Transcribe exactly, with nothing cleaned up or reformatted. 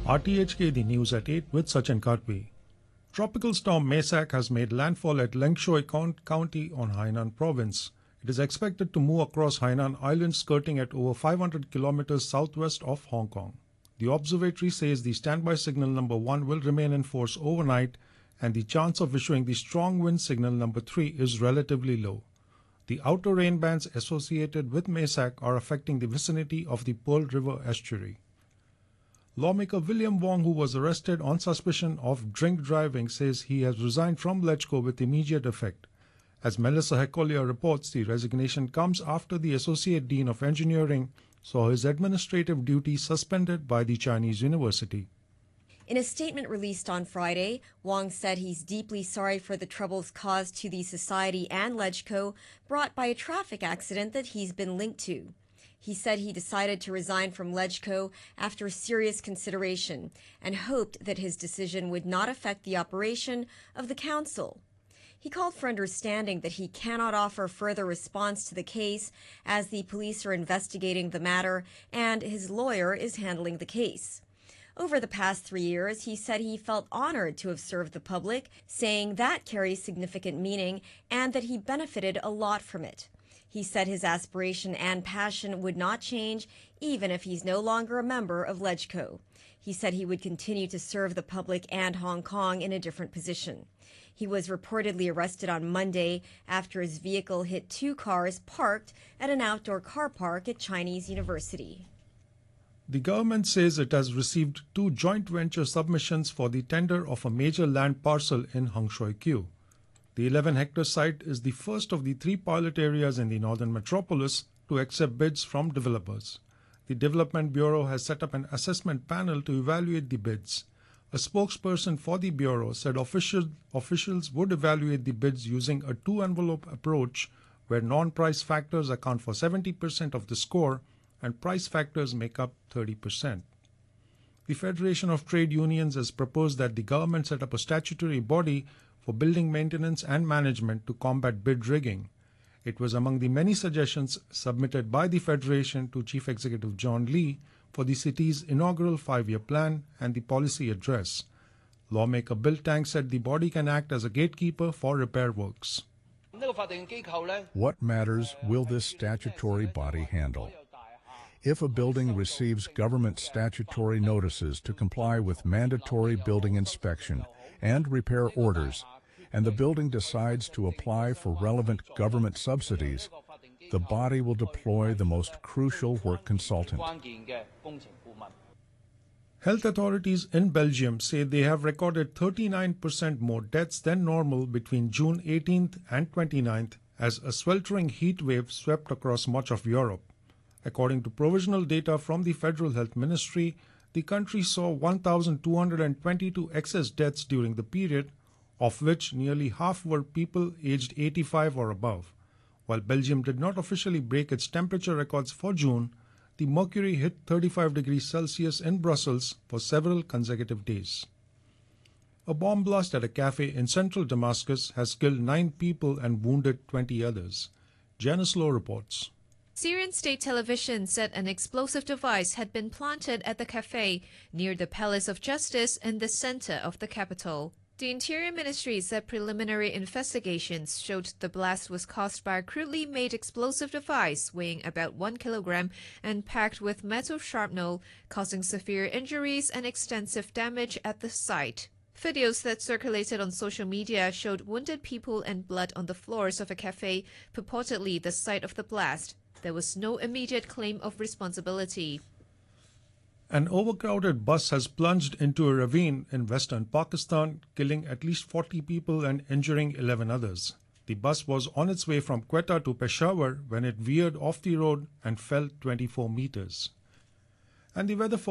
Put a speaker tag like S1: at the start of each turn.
S1: R T H K, the news at eight with Sachin Katwi. Tropical storm Maysak has made landfall at Lengshui County on Hainan province. It is expected to move across Hainan Island, skirting at over five hundred kilometers southwest of Hong Kong. The observatory says the standby signal number one will remain in force overnight, and the chance of issuing the strong wind signal number three is relatively low. The outer rain bands associated with Maysak are affecting the vicinity of the Pearl River estuary. Lawmaker William Wong, who was arrested on suspicion of drink driving, says he has resigned from LegCo with immediate effect. As Melissa Hekolia reports, the resignation comes after the Associate Dean of Engineering saw his administrative duties suspended by the Chinese university.
S2: In a statement released on Friday, Wong said he's deeply sorry for the troubles caused to the society and LegCo brought by a traffic accident that he's been linked to. He said he decided to resign from LegCo after serious consideration and hoped that his decision would not affect the operation of the council. He called for understanding that he cannot offer further response to the case as the police are investigating the matter and his lawyer is handling the case. Over the past three years, he said he felt honored to have served the public, saying that carries significant meaning and that he benefited a lot from it. He said his aspiration and passion would not change even if he's no longer a member of LegCo. He said he would continue to serve the public and Hong Kong in a different position. He was reportedly arrested on Monday after his vehicle hit two cars parked at an outdoor car park at Chinese University.
S1: The government says it has received two joint venture submissions for the tender of a major land parcel in Hung Shui Kiu. The eleven hectare site is the first of the three pilot areas in the northern metropolis to accept bids from developers. The Development Bureau has set up an assessment panel to evaluate the bids. A spokesperson for the Bureau said official, officials would evaluate the bids using a two-envelope approach where non-price factors account for seventy percent of the score and price factors make up thirty percent. The Federation of Trade Unions has proposed that the government set up a statutory body for building maintenance and management to combat bid rigging. It was among the many suggestions submitted by the Federation to Chief Executive John Lee for the city's inaugural five-year plan and the policy address. Lawmaker Bill Tang said the body can act as a gatekeeper for repair works.
S3: What matters will this statutory body handle? If a building receives government statutory notices to comply with mandatory building inspection and repair orders, and the building decides to apply for relevant government subsidies, the body will deploy the most crucial work consultant.
S1: Health authorities in Belgium say they have recorded thirty-nine percent more deaths than normal between June eighteenth and twenty-ninth as a sweltering heat wave swept across much of Europe. According to provisional data from the Federal Health Ministry, the country saw one thousand two hundred twenty-two excess deaths during the period, of which nearly half were people aged eighty-five or above. While Belgium did not officially break its temperature records for June, the mercury hit thirty-five degrees Celsius in Brussels for several consecutive days. A bomb blast at a cafe in central Damascus has killed nine people and wounded twenty others. Janice Lowe reports.
S4: Syrian state television said an explosive device had been planted at the cafe near the Palace of Justice in the center of the capital. The Interior Ministry said preliminary investigations showed the blast was caused by a crudely made explosive device weighing about one kilogram and packed with metal shrapnel, causing severe injuries and extensive damage at the site. Videos that circulated on social media showed wounded people and blood on the floors of a cafe, purportedly the site of the blast. There was no immediate claim of responsibility.
S1: An overcrowded bus has plunged into a ravine in western Pakistan, killing at least forty people and injuring eleven others. The bus was on its way from Quetta to Peshawar when it veered off the road and fell twenty-four meters. And the weather for